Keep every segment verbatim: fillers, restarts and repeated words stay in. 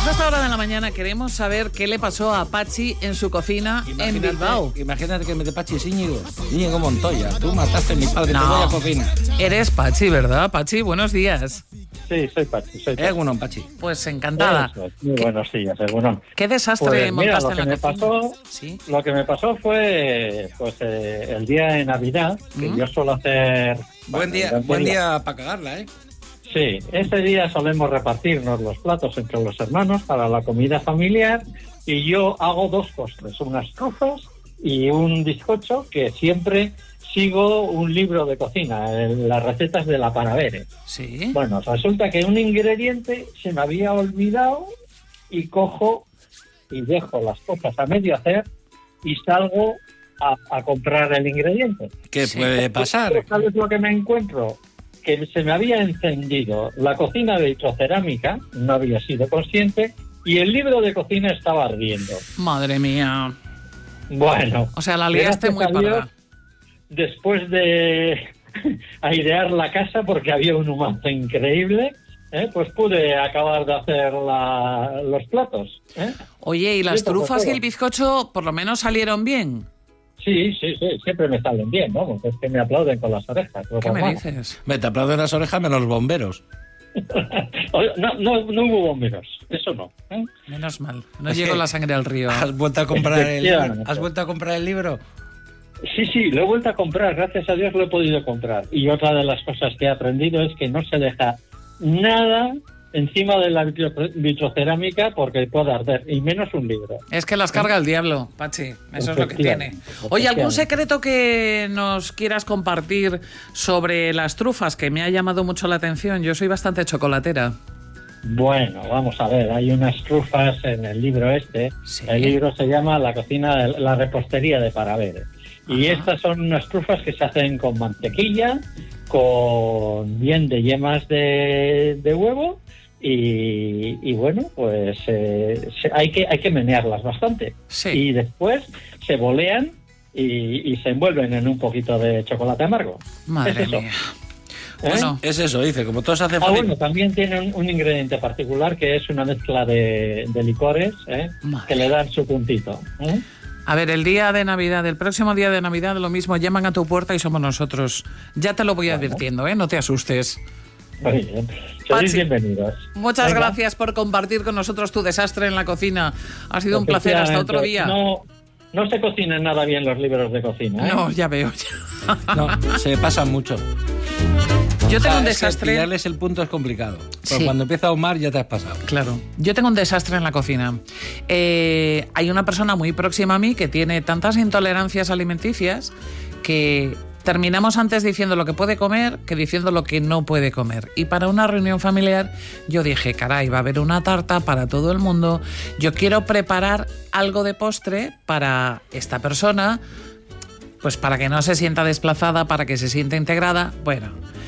a esta hora de la mañana queremos saber qué le pasó a Pachi en su cocina Imagínate, en Bilbao. Imagínate que me de Pachi es Íñigo. Íñigo Montoya. Tú mataste a mi padre, No. te voy a cocina. Eres Pachi, ¿verdad? Pachi, buenos días. Sí, soy Pachi, soy Pachi. Eh, bueno, Pachi. Pues encantada. Eso es, muy buenos días, bueno. ¿Qué desastre Pues mira, montaste lo en que la me cocina? pasó, Sí. lo que me pasó fue pues eh, el día de Navidad, que ¿Mm? yo suelo hacer... Buen bueno, día, durante buen el- día para cagarla, ¿eh? Sí, ese día solemos repartirnos los platos entre los hermanos para la comida familiar y yo hago dos postres, unas trufas y un bizcocho que siempre sigo un libro de cocina, el- las recetas de la Panavere. Sí. Bueno, resulta que un ingrediente se me había olvidado y cojo y dejo las cosas a medio hacer y salgo a, a comprar el ingrediente. ¿Qué Sí. puede pasar? ¿Sabes lo que me encuentro? Que se me había encendido la cocina de vitrocerámica, no había sido consciente, y el libro de cocina estaba ardiendo. Madre mía. Bueno, O sea, la liaste gracias muy a Dios, parda. después de airear la casa porque había un humazo increíble, ¿eh? Pues pude acabar de hacer la- los platos. ¿eh? Oye, ¿y las Sí, por trufas y favor. el bizcocho por lo menos salieron bien? Sí, sí, sí, siempre me salen bien, ¿no? Es que me aplauden con las orejas. lo ¿Qué me normal. dices? Me te aplauden las orejas menos los bomberos. Oye, no, no, no hubo bomberos, eso no. ¿eh? Menos mal. No Es llegó que- la sangre al río. ¿Has vuelto a comprar el libro? Efectivamente. ¿Has vuelto a comprar el libro? Sí, sí, lo he vuelto a comprar, gracias a Dios lo he podido comprar. Y otra de las cosas que he aprendido es que no se deja nada encima de la vitro- vitrocerámica porque puede arder, y menos un libro. Es que las carga el diablo, Pachi. Eso es lo que tiene. Efectivamente, Oye, ¿algún efectivamente. secreto que nos quieras compartir sobre las trufas que me ha llamado mucho la atención? Yo soy bastante chocolatera. Bueno, vamos a ver, hay unas trufas en el libro este. Sí. El libro se llama La cocina, de, la repostería de Panavere. Y Ajá. estas son unas trufas que se hacen con mantequilla, con bien de yemas de, de huevo y, y bueno, pues eh, se- hay que hay que menearlas bastante. Sí. Y después se bolean y, y se envuelven en un poquito de chocolate amargo. Madre es eso. mía. ¿Eh? Bueno, Es eso, dice, como todo se hace Ah, fácil. bueno, también tiene un, un ingrediente particular que es una mezcla de, de licores ¿eh? Madre. que le dan su puntito. ¿eh? a ver, el día de Navidad, el próximo día de Navidad, lo mismo, llaman a tu puerta y somos nosotros. Ya te lo voy Bueno. advirtiendo, ¿eh? No te asustes. Muy bien. Pachi. Sois bienvenidos. Muchas Venga. gracias por compartir con nosotros tu desastre en la cocina. Ha sido un placer. Hasta otro día. No, no se cocinan nada bien los libros de cocina. ¿eh? No, ya veo. No, se pasa mucho. Yo tengo un Es que desastre. pillarles el punto es complicado. Pero Sí. cuando empieza a ahumar ya te has pasado. Claro. Yo tengo un desastre en la cocina. Eh, hay una persona muy próxima a mí que tiene tantas intolerancias alimenticias que terminamos antes diciendo lo que puede comer que diciendo lo que no puede comer. Y para una reunión familiar yo dije, caray, va a haber una tarta para todo el mundo. Yo quiero preparar algo de postre para esta persona, pues para que no se sienta desplazada, para que se sienta integrada. Bueno,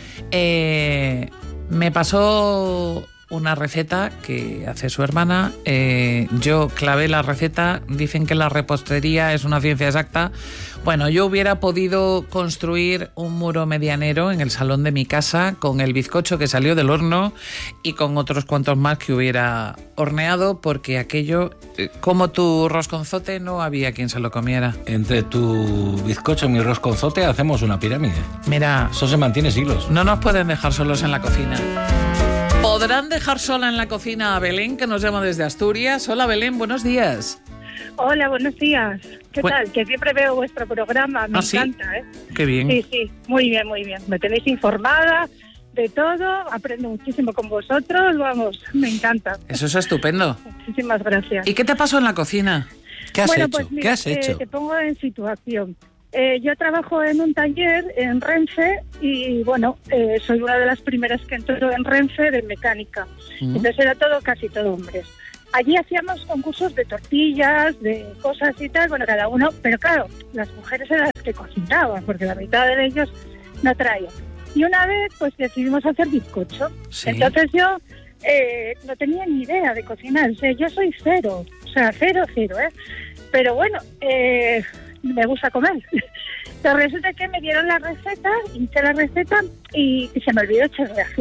eh, me pasó una receta que hace su hermana. Eh, yo clavé la receta. Dicen que la repostería es una ciencia exacta. Bueno, yo hubiera podido construir un muro medianero en el salón de mi casa con el bizcocho que salió del horno y con otros cuantos más que hubiera horneado, porque aquello, eh, como tu rosconzote, no había quien se lo comiera. Entre tu bizcocho y mi rosconzote hacemos una pirámide. Mira, Eso se mantiene siglos. no nos pueden dejar solos en la cocina. ¿Podrán dejar sola en la cocina a Belén, que nos llama desde Asturias? Hola, Belén, buenos días. Hola, buenos días. ¿Qué Bu- tal? Que siempre veo vuestro programa, me ¿Ah, sí? encanta, ¿eh? Qué bien. Sí, sí, muy bien, muy bien. Me tenéis informada de todo, aprendo muchísimo con vosotros, vamos, me encanta. Eso es estupendo. Muchísimas gracias. ¿Y qué te pasó en la cocina? ¿Qué has bueno, hecho? pues mira, ¿Qué has eh, hecho? te pongo en situación. Eh, yo trabajo en un taller en Renfe y, bueno, eh, soy una de las primeras que entró en Renfe de mecánica. Mm. Entonces era todo, casi todo hombres. Allí hacíamos concursos de tortillas, de cosas y tal, bueno, cada uno, pero claro, las mujeres eran las que cocinaban, porque la mitad de ellos no traían. Y una vez, pues decidimos hacer bizcocho. Sí. Entonces yo eh, no tenía ni idea de cocinar, o sea, yo soy cero, o sea, cero, cero, ¿eh? Pero bueno, eh, me gusta comer. Entonces resulta que me dieron la receta, hice la receta y se me olvidó echarle azúcar.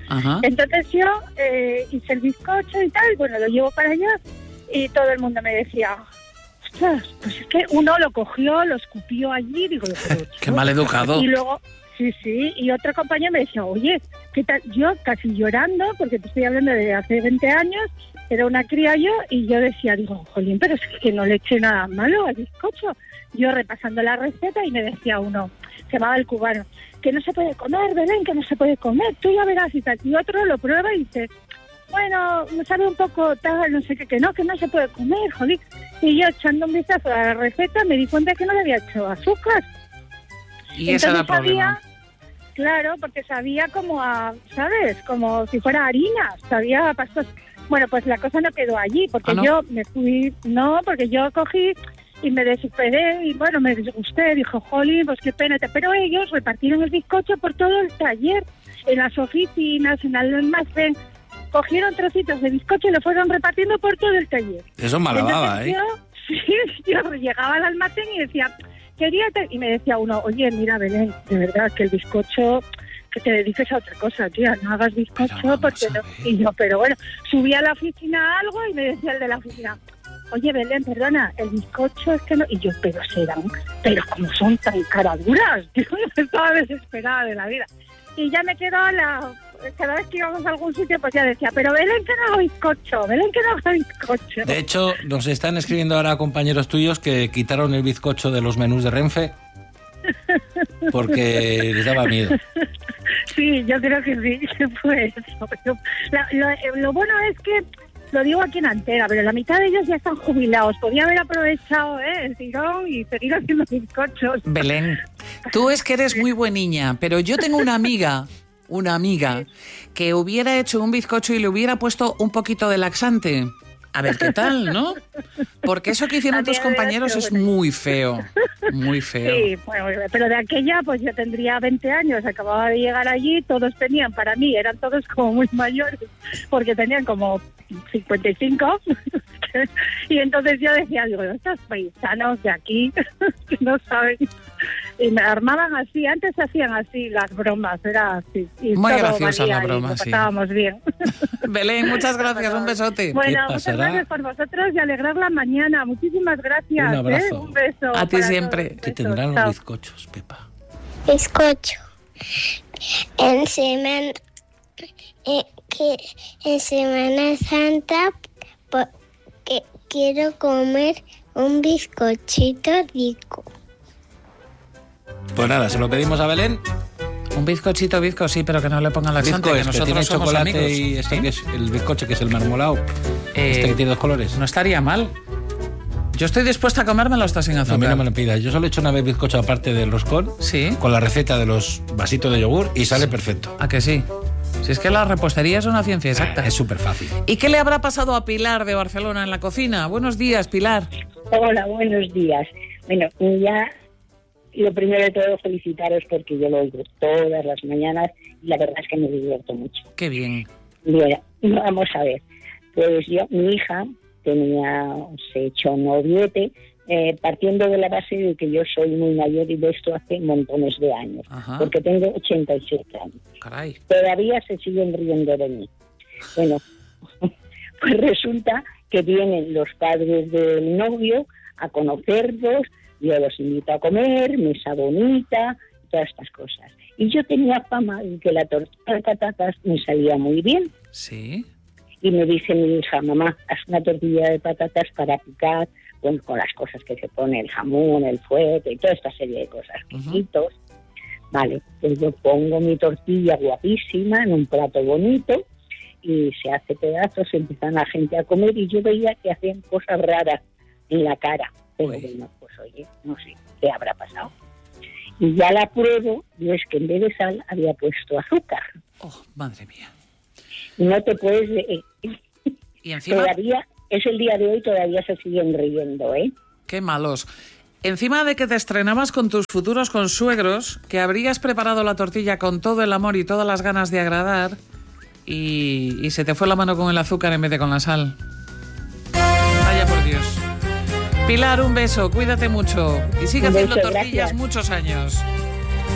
Ajá. Entonces yo eh, hice el bizcocho y tal, bueno, lo llevo para allá y todo el mundo me decía, ostras, pues es que uno lo cogió, lo escupió allí, digo, pero, qué mal educado. Y luego, sí, sí, y otro compañero me decía, oye, ¿qué tal? Yo casi llorando, porque te estoy hablando de hace veinte años, era una cría yo, y yo decía, digo, jolín, pero es que no le eché nada malo al bizcocho. Yo repasando la receta y me decía uno, se llamaba el cubano, que no se puede comer, Belén, que no se puede comer, tú ya verás y tal. Y otro lo prueba y dice, bueno, me sabe un poco tal, no sé qué, que no, que no se puede comer, jolín. Y yo echando un vistazo a la receta me di cuenta que no le había hecho azúcar. Y ese era el problema. Sabía, claro, porque sabía como a, ¿sabes? Como si fuera harina, sabía a pastos. Bueno, pues la cosa no quedó allí, porque ¿Ah, no? yo me fui, no, porque yo cogí y me desesperé y bueno, me disgusté, dijo, jolín, pues qué pena. Pero ellos repartieron el bizcocho por todo el taller, en las oficinas, en el almacén, cogieron trocitos de bizcocho y lo fueron repartiendo por todo el taller. Eso es mala baba, ¿eh? Yo, sí, yo llegaba al almacén y decía, quería, te-", y me decía uno, oye, mira, Belén, de verdad, que el bizcocho, que te dediques a otra cosa, tía, no hagas bizcocho, porque no. Y yo, pero bueno, subí a la oficina algo y me decía el de la oficina, oye, Belén, perdona, el bizcocho es que no... Y yo, pero serán, pero como son tan caraduras, yo estaba desesperada de la vida. Y ya me quedó la... Cada vez que íbamos a algún sitio, pues ya decía, pero Belén, que no haga bizcocho, Belén, que no haga bizcocho. De hecho, nos están escribiendo ahora compañeros tuyos que quitaron el bizcocho de los menús de Renfe porque les daba miedo. Sí, yo creo que sí, que fue eso. Pero la, lo, lo bueno es que, lo digo aquí en Antena, pero la mitad de ellos ya están jubilados. Podía haber aprovechado ¿eh? el tirón y seguir haciendo bizcochos. Belén, tú es que eres muy buena niña, pero yo tengo una amiga, una amiga, que hubiera hecho un bizcocho y le hubiera puesto un poquito de laxante. A ver qué tal, ¿no? Porque eso que hicieron tus compañeros es muy feo, muy feo. Sí, bueno, pero de aquella pues yo tendría veinte años, acababa de llegar allí, todos tenían, para mí, eran todos como muy mayores, porque tenían como cincuenta y cinco, y entonces yo decía, digo, estos paisanos de aquí, que no saben, y me armaban así, antes se hacían así las bromas, era así. Y muy todo graciosa la valía broma, y sí. Estábamos bien. Belén, muchas gracias, un besote. Bueno, muchas gracias por vosotros y alegrar la mañana. Muchísimas gracias. Un abrazo. ¿eh? Un beso. A ti para siempre. todos. ¿Qué Besos. tendrán Chao. los bizcochos, Pepa? Bizcocho. En Semana, eh, que en Semana Santa porque quiero comer un bizcochito rico. Pues nada, se lo pedimos a Belén. Un bizcochito, bizco, sí, pero que no le pongan laxante, Bizco que es que nosotros tiene somos chocolate amigos. y este ¿Sí? que es el bizcocho que es el marmolado. Eh, este que tiene dos colores. No estaría mal. Yo estoy dispuesta a comérmelo hasta sin No, a azúcar. mí no me lo pidas. Yo solo he hecho una vez bizcocho aparte del roscón, Sí. con la receta de los vasitos de yogur y sale perfecto. ¿A que sí? Si es que la repostería es una ciencia exacta. Es súper fácil. ¿Y qué le habrá pasado a Pilar de Barcelona en la cocina? Buenos días, Pilar. Hola, buenos días. Bueno, ya lo primero de todo felicitaros porque yo lo oigo todas las mañanas y la verdad es que me divierto mucho. Qué bien. Bueno, vamos a ver. Pues yo, mi hija tenía, se echó noviete, eh, partiendo de la base de que yo soy muy mayor y de esto hace montones de años, Ajá. porque tengo ochenta y siete años. Caray. Todavía se siguen riendo de mí. Bueno, pues resulta que vienen los padres del novio a conocerlos, yo los invito a comer, mesa bonita, todas estas cosas. Y yo tenía fama de que la tortilla de patatas me salía muy bien. Sí. Y me dice mi hija, mamá, haz una tortilla de patatas para picar, bueno, con las cosas que se pone, el jamón, el fuete y toda esta serie de cosas, quesitos. Vale, pues yo pongo mi tortilla guapísima en un plato bonito y se hace pedazos, empiezan la gente a comer y yo veía que hacían cosas raras en la cara. Pero Uy. bueno, pues oye, no sé qué habrá pasado. Y ya la pruebo y es que en vez de sal había puesto azúcar. Oh, madre mía. No te puedes... Eh, Y encima, todavía, es el día de hoy, todavía se siguen riendo, ¿eh? qué malos. Encima de que te estrenabas con tus futuros consuegros, que habrías preparado la tortilla con todo el amor y todas las ganas de agradar, y, y se te fue la mano con el azúcar en vez de con la sal. Vaya por Dios. Pilar, un beso, cuídate mucho y sigue Un haciendo beso, tortillas gracias. muchos años.